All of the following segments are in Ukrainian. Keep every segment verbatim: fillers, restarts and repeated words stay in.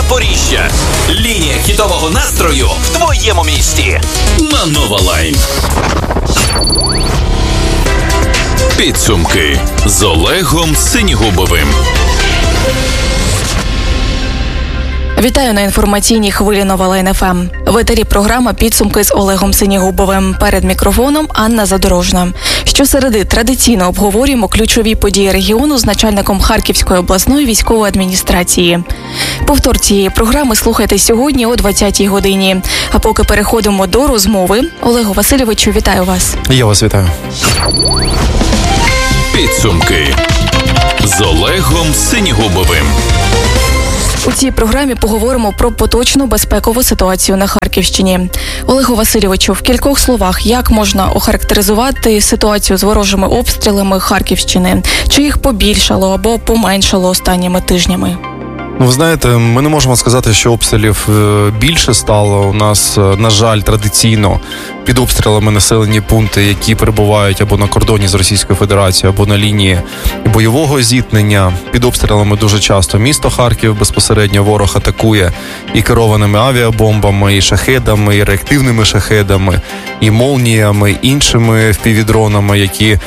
Запоріжжя. Лінія хітового настрою в твоєму місті. На Нова Лайн. Підсумки з Олегом Синігубовим. Вітаю на інформаційній хвилі Нова Лайн еф ем. В етері програма «Підсумки» з Олегом Синігубовим. Перед мікрофоном Анна Задорожна. Щосереди традиційно обговорюємо ключові події регіону з начальником Харківської обласної військової адміністрації. Повтор цієї програми слухайте сьогодні о двадцятій годині. А поки переходимо до розмови, Олегу Васильовичу, вітаю вас. Я вас вітаю. Підсумки з Олегом Синігубовим. У цій програмі поговоримо про поточну безпекову ситуацію на Харківщині. Олегу Васильовичу, в кількох словах, як можна охарактеризувати ситуацію з ворожими обстрілами Харківщини? Чи їх побільшало або поменшало останніми тижнями? Ну, ви знаєте, ми не можемо сказати, що обстрілів більше стало. У нас, на жаль, традиційно під обстрілами населені пункти, які перебувають або на кордоні з Російською Федерацією, або на лінії бойового зіткнення. Під обстрілами дуже часто місто Харків безпосередньо ворог атакує і керованими авіабомбами, і шахедами, і реактивними шахедами, і молніями, і іншими впівдронами, які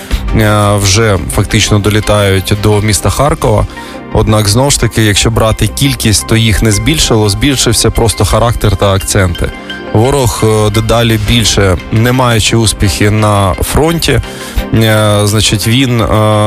вже фактично долітають до міста Харкова. Однак, знову ж таки, якщо брати кількість, то їх не збільшило, збільшився просто характер та акценти. Ворог дедалі більше, не маючи успіхи на фронті, значить, він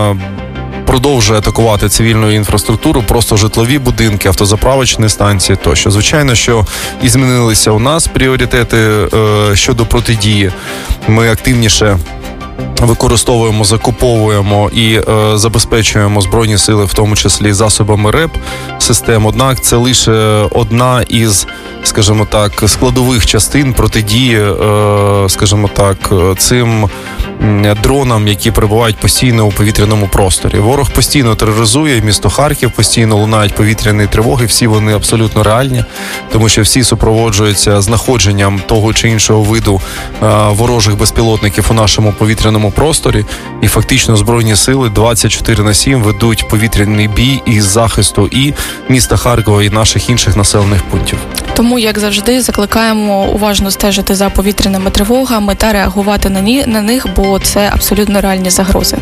продовжує атакувати цивільну інфраструктуру, просто житлові будинки, автозаправочні станції тощо. Звичайно, що і змінилися у нас пріоритети щодо протидії. Ми активніше використовуємо, закуповуємо і е, забезпечуємо Збройні сили, в тому числі засобами РЕП систем. Однак це лише одна із, скажімо так, складових частин протидії, е, скажімо так, цим дронам, які перебувають постійно у повітряному просторі. Ворог постійно тероризує місто Харків, постійно лунають повітряні тривоги, всі вони абсолютно реальні, тому що всі супроводжуються знаходженням того чи іншого виду е, ворожих безпілотників у нашому повітряному просторі, і фактично Збройні сили двадцять чотири на сім ведуть повітряний бій із захисту і міста Харкова, і наших інших населених пунктів. Тому, як завжди, закликаємо уважно стежити за повітряними тривогами та реагувати на, ні, на них, бо це абсолютно реальні загрози.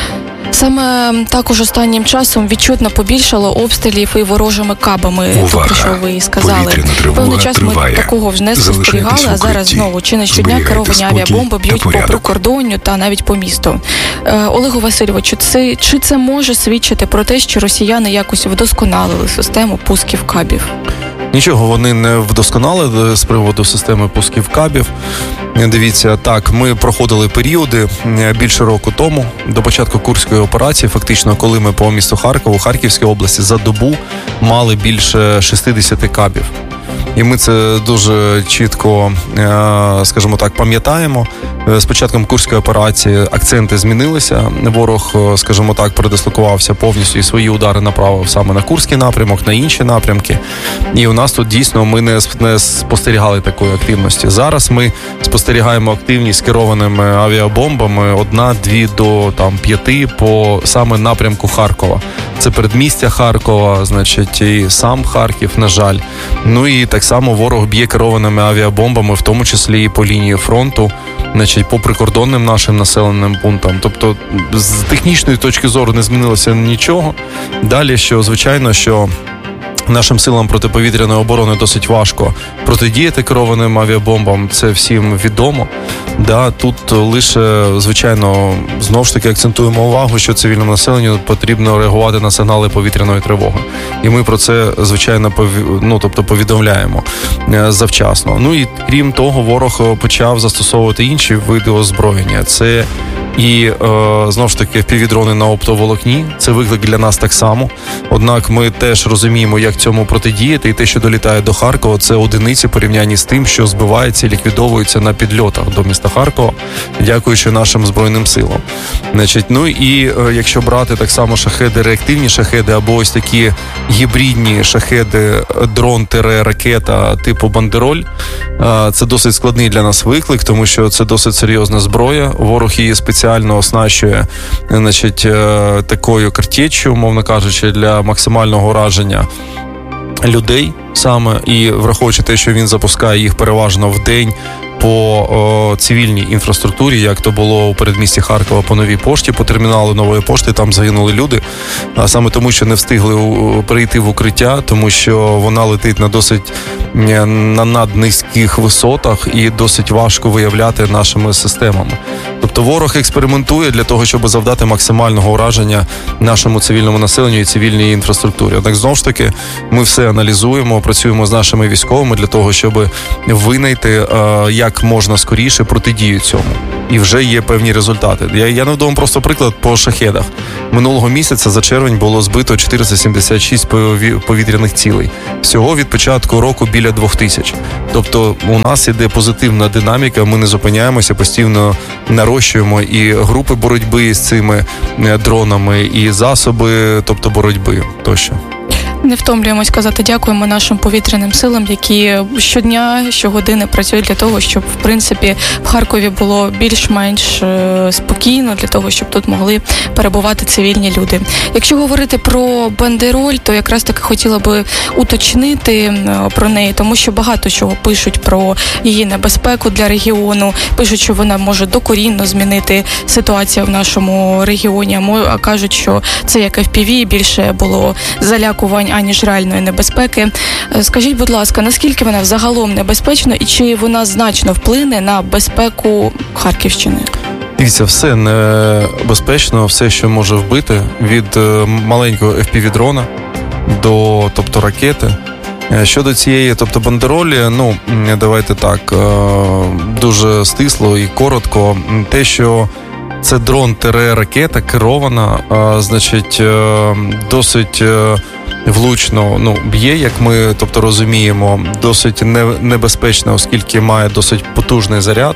Саме також останнім часом відчутно побільшало обстрілів і ворожими кабами, Увага. про що ви і сказали. Певний час триває. ми такого вже не спостерігали, а зараз знову чи не щодня керовані авіабомби б'ють по прикордонню та навіть по місту. Е, Олегу Васильовичу, це, чи це може свідчити про те, що росіяни якось вдосконалили систему пусків кабів? Нічого вони не вдосконалили з приводу системи пусків кабів. Дивіться, так, ми проходили періоди більше року тому, до початку Курської операції, фактично, коли ми по місту Харкову, Харківській області за добу мали більше шістдесят кабів. І ми це дуже чітко, скажімо так, пам'ятаємо. З початком Курської операції акценти змінилися. Ворог, скажімо так, передислокувався повністю і свої удари направив саме на Курський напрямок, на інші напрямки. І у нас тут дійсно ми не, не спостерігали такої активності. Зараз ми спостерігаємо активність керованими авіабомбами одна-дві до там п'яти по саме напрямку Харкова. Це передмістя Харкова, значить, і сам Харків, на жаль. Ну і так само ворог б'є керованими авіабомбами, в тому числі і по лінії фронту, значить, по прикордонним нашим населеним пунктам. Тобто, з технічної точки зору не змінилося нічого. Далі, що, звичайно, що нашим силам протиповітряної оборони досить важко протидіяти керованим авіабомбам, це всім відомо. Да, тут лише, звичайно, знову ж таки акцентуємо увагу, що цивільному населенню потрібно реагувати на сигнали повітряної тривоги. І ми про це, звичайно, пові... ну, тобто повідомляємо завчасно. Ну і крім того, ворог почав застосовувати інші види озброєння. Це і, е, знову ж таки, впівдрони на оптоволокні. Це виклик для нас так само. Однак ми теж розуміємо, як цьому протидіяти. І те, що долітає до Харкова, це одиниці порівнянні з тим, що збивається і ліквідовується на підльотах до міста Харкова, дякуючи нашим Збройним силам. Значить, ну і е, якщо брати так само шахеди, реактивні шахеди, або ось такі гібридні шахеди, дрон-ракета типу «Бандероль», е, це досить складний для нас виклик, тому що це досить серйозна зброя. Ворог її спеціально оснащує, значить, такою картеччю, умовно кажучи, для максимального ураження людей саме, і враховуючи те, що він запускає їх переважно в день по о, цивільній інфраструктурі, як то було у передмісті Харкова по Новій пошті, по терміналу Нової пошти, там загинули люди, а саме тому, що не встигли у, прийти в укриття, тому що вона летить на досить на наднизьких висотах і досить важко виявляти нашими системами. Тобто ворог експериментує для того, щоб завдати максимального ураження нашому цивільному населенню і цивільній інфраструктурі. Однак, знову ж таки, ми все аналізуємо, працюємо з нашими військовими для того, щоб винайти, як можна скоріше протидію цьому. І вже є певні результати. Я, я наведу вам просто приклад по шахедах. Минулого місяця за червень було збито чотириста сімдесят шість повітряних цілей. Всього від початку року біля двох тисяч. Тобто у нас іде позитивна динаміка, ми не зупиняємося, постійно нарощуємо і групи боротьби з цими дронами, і засоби, тобто боротьби тощо. Не втомлюємось казати дякуємо нашим повітряним силам, які щодня, щогодини працюють для того, щоб, в принципі, в Харкові було більш-менш спокійно, для того, щоб тут могли перебувати цивільні люди. Якщо говорити про бандероль, то якраз таки хотіла би уточнити про неї, тому що багато чого пишуть про її небезпеку для регіону, пишуть, що вона може докорінно змінити ситуацію в нашому регіоні, а кажуть, що це як еф пі ві, більше було залякувань, аніж реальної небезпеки. Скажіть, будь ласка, наскільки вона взагалом небезпечна і чи вона значно вплине на безпеку Харківщини? Дивіться, все небезпечно, все, що може вбити, від маленького еф пі ві-дрона до, тобто, ракети. Щодо цієї, тобто, бандеролі, ну, давайте так, дуже стисло і коротко, те, що це дрон-ракета керована, значить, досить влучно, ну, б'є, як ми, тобто, розуміємо, досить небезпечно, оскільки має досить потужний заряд.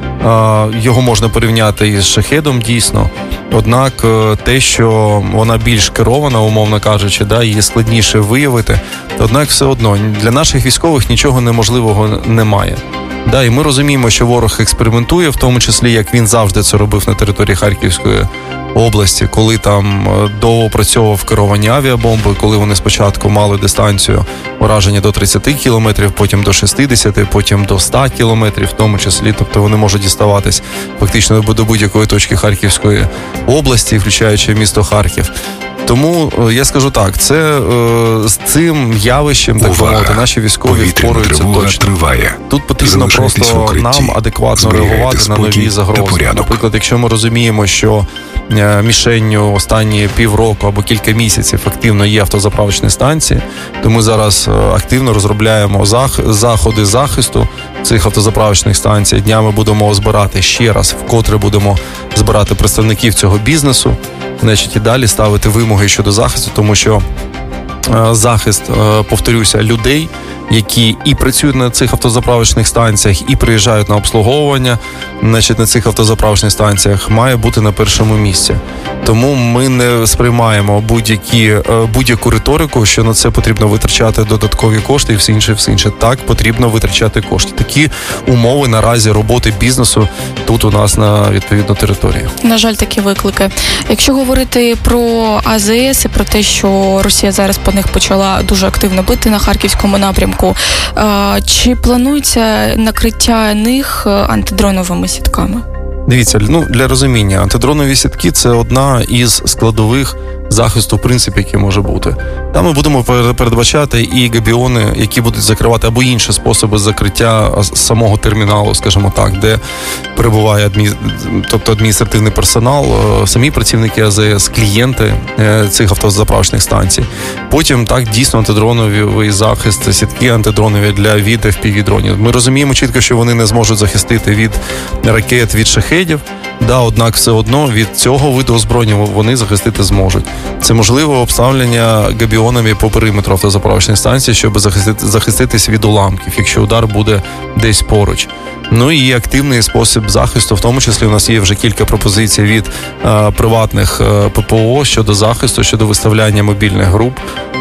Його можна порівняти із шахедом, дійсно. Однак те, що вона більш керована, умовно кажучи, да, її складніше виявити, однак все одно для наших військових нічого неможливого немає. Да, і ми розуміємо, що ворог експериментує, в тому числі, як він завжди це робив на території Харківської області, коли там доопрацьовував керовані авіабомби, коли вони спочатку мали дистанцію ураження до тридцять кілометрів, потім до шістдесят, потім до сто кілометрів, в тому числі, тобто вони можуть діставатись фактично до будь-якої точки Харківської області, включаючи місто Харків. Тому я скажу так, це е, з цим явищем, так мовити, наші військові впораються точно. Триває. Тут потрібно просто нам адекватно реагувати на нові загрози. Наприклад, якщо ми розуміємо, що е, мішенню останні півроку або кілька місяців активно є автозаправочні станції, то ми зараз активно розробляємо зах, заходи захисту цих автозаправочних станцій. Днями будемо збирати ще раз, вкотре будемо збирати представників цього бізнесу, значить, і далі ставити вимоги щодо захисту, тому що е, захист, е, повторюся, людей, які і працюють на цих автозаправочних станціях, і приїжджають на обслуговування, значить, на цих автозаправочних станціях, має бути на першому місці. Тому ми не сприймаємо будь-які, будь-яку риторику, що на це потрібно витрачати додаткові кошти і все інше, все інше. Так, потрібно витрачати кошти. Такі умови наразі роботи бізнесу тут у нас на відповідно території. На жаль, такі виклики. Якщо говорити про а зе ес і про те, що Росія зараз по них почала дуже активно бити на Харківському напрямку, чи планується накриття них антидроновими сітками? Дивіться, ну, для розуміння, антидронові сітки – це одна із складових захисту, в принципі, який може бути. Там ми будемо передбачати і габіони, які будуть закривати, або інші способи закриття самого терміналу, скажімо так, де перебуває адмі... тобто адміністративний персонал, самі працівники а зе ес, клієнти цих автозаправочних станцій. Потім, так, дійсно, антидроновий захист, сітки антидронові для від еф пі ві-дронів. Ми розуміємо чітко, що вони не зможуть захистити від ракет, від шахедів, да, однак все одно від цього виду озброєння вони захистити зможуть. Це можливо обставлення габіонами по периметру автозаправочних станцій, щоб захистити, захиститись від уламків, якщо удар буде десь поруч. Ну і активний спосіб захисту, в тому числі у нас є вже кілька пропозицій від е, приватних е, пе пе о щодо захисту, щодо виставляння мобільних груп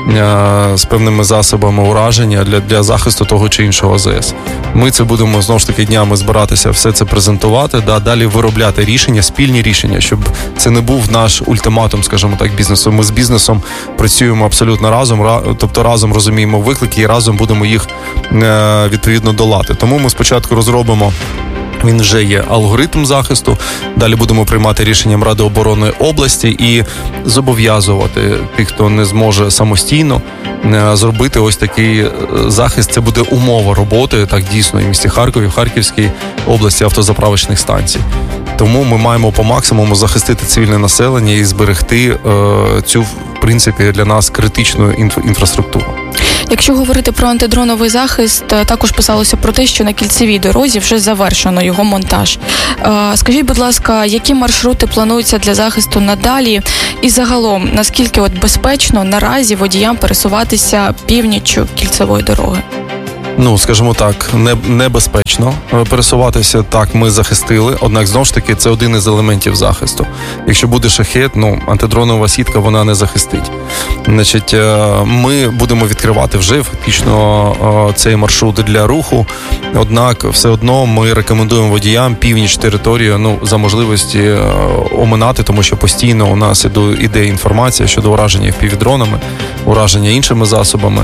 з певними засобами ураження для, для захисту того чи іншого АЗС. Ми це будемо, знову ж таки, днями збиратися, все це презентувати, да, далі виробляти рішення, спільні рішення, щоб це не був наш ультиматум, скажімо так, бізнесу. Ми з бізнесом працюємо абсолютно разом, тобто разом розуміємо виклики і разом будемо їх відповідно долати. Тому ми спочатку розробимо, він вже є, алгоритм захисту, далі будемо приймати рішенням Ради оборони області і зобов'язувати тих, хто не зможе самостійно зробити ось такий захист. Це буде умова роботи, так дійсно, і в місті Харкові, в Харківській області автозаправочних станцій. Тому ми маємо по максимуму захистити цивільне населення і зберегти е, цю, в принципі, для нас критичну інф- інфраструктуру. Якщо говорити про антидроновий захист, також писалося про те, що на кільцевій дорозі вже завершено його монтаж. Скажіть, будь ласка, які маршрути плануються для захисту надалі? І загалом, наскільки от безпечно наразі водіям пересуватися північчю кільцевої дороги? Ну, скажімо так, не, небезпечно пересуватися, так, ми захистили, однак, знову ж таки, це один із елементів захисту. Якщо буде шахет, ну, антидронова сітка, вона не захистить. Значить, ми будемо відкривати вже фактично цей маршрут для руху, однак, все одно ми рекомендуємо водіям північ територію, ну, за можливості оминати, тому що постійно у нас іде інформація щодо ураження впівдронами, ураження іншими засобами.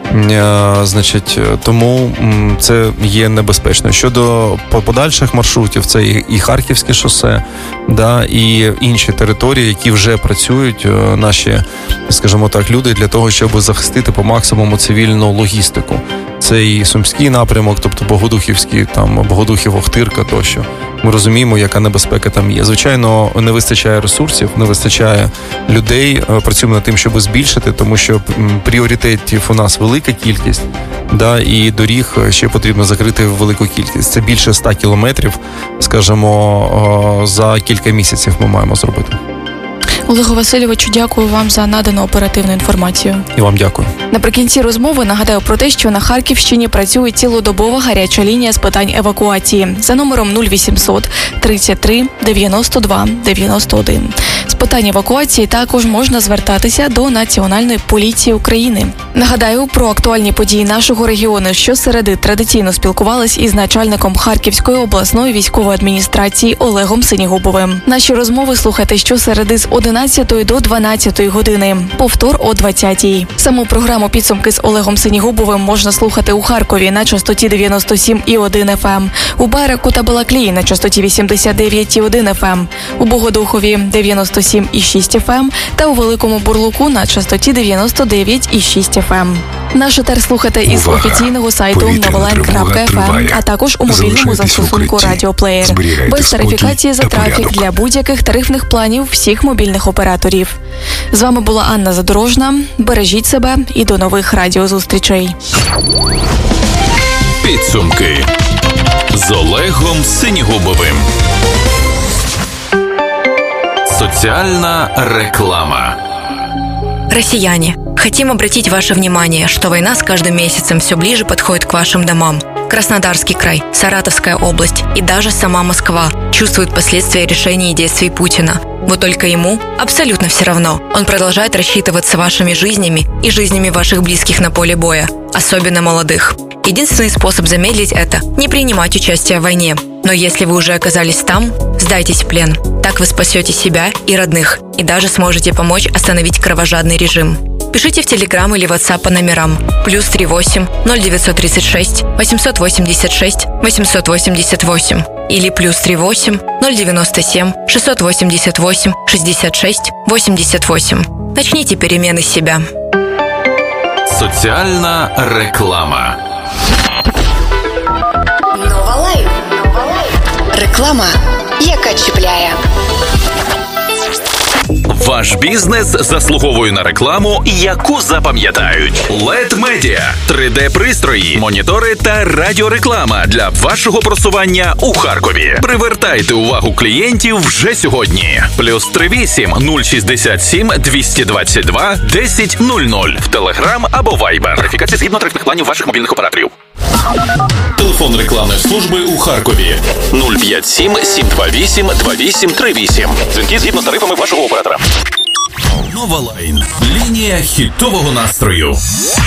Значить, тому це є небезпечно. Щодо подальших маршрутів, це і Харківське шосе, да, і інші території, які вже працюють, наші, скажімо так, люди для того, щоб захистити по максимуму цивільну логістику. Це і Сумський напрямок, тобто Богодухівський, там Богодухів, Охтирка тощо. Ми розуміємо, яка небезпека там є. Звичайно, не вистачає ресурсів, не вистачає людей. Працюємо над тим, щоб збільшити, тому що пріоритетів у нас велика кількість, да, і доріг ще потрібно закрити велику кількість. Це більше ста кілометрів, скажімо, за кілька місяців ми маємо зробити. Олегу Васильовичу, дякую вам за надану оперативну інформацію. І вам дякую. Наприкінці розмови нагадаю про те, що на Харківщині працює цілодобова гаряча лінія з питань евакуації за номером нуль вісімсот тридцять три дев'яносто два дев'яносто один. З питань евакуації також можна звертатися до Національної поліції України. Нагадаю про актуальні події нашого регіону. Щосереди традиційно спілкувались із начальником Харківської обласної військової адміністрації Олегом Синігубовим. Наші розмови слухайте щосереди з одинадцятої до дванадцятої години. Повтор о двадцятій. Саму програму «Підсумки» з Олегом Синігубовим можна слухати у Харкові на частоті дев'яносто сім і один еф ем, у Береку та Балаклії на частоті вісімдесят дев'ять і один еф ем, у Богодухові дев'яносто сім і шість еф ем та у Великому Бурлуку на частоті дев'яносто дев'ять і шість еф ем. Наш етер слухайте із Увага! Офіційного сайту новолайн крапка еф ем, а також у мобільному застосунку «Радіоплеєр». Без тарифікації за трафік для будь-яких тарифних планів всіх мобільних операторів. З вами була Анна Задорожна. Бережіть себе і до нових радіозустрічей. Підсумки з Олегом Синігубовим. Соціальна реклама. Россияне, хотим обратить ваше внимание, что война с каждым месяцем все ближе подходит к вашим домам. Краснодарский край, Саратовская область и даже сама Москва чувствуют последствия решений и действий Путина. Вот только ему абсолютно все равно. Он продолжает рассчитываться вашими жизнями и жизнями ваших близких на поле боя, особенно молодых. Единственный способ замедлить это – не принимать участие в войне. Но если вы уже оказались там, сдайтесь в плен. Так вы спасете себя и родных, и даже сможете помочь остановить кровожадный режим. Пишите в Телеграм или WhatsApp по номерам плюс три восемь ноль девятьсот тридцать шесть восемьсот восемьдесят шесть восемьсот восемьдесят восемь или плюс три восемь ноль девяносто семь шестьсот восемьдесят восемь шестьдесят шесть восемьдесят восемь. Начните перемены с себя. Соціальна реклама. Новолайн. Реклама, яка чіпляє. Ваш бізнес заслуговує на рекламу, яку запам'ятають. лед Media – три де-пристрої, монітори та радіореклама для вашого просування у Харкові. Привертайте увагу клієнтів вже сьогодні. Плюс три вісім нуль шістдесят сім двісті двадцять два десять нуль нуль в Телеграм або Вайбер. Верифікація згідно тарифних планів ваших мобільних операторів. Телефон рекламної служби у Харкові нуль п'ять сім сім два вісім два вісім три вісім. Дзвінки згідно з тарифами вашого оператора. Новалайн. Лінія хітового настрою.